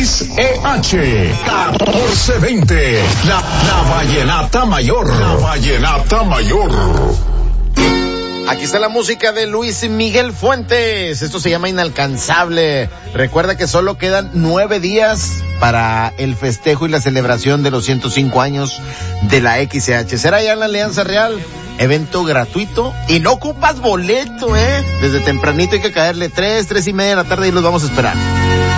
XEH 1420, la Vallenata Mayor. La Vallenata Mayor. Aquí está la música de Luis Miguel Fuentes. Esto se llama Inalcanzable. Recuerda que solo quedan 9 días para el festejo y la celebración de los 105 años de la XCH. Será ya en la Alianza Real. Evento gratuito y no ocupas boleto, Desde tempranito hay que caerle 3:30 de la tarde y los vamos a esperar.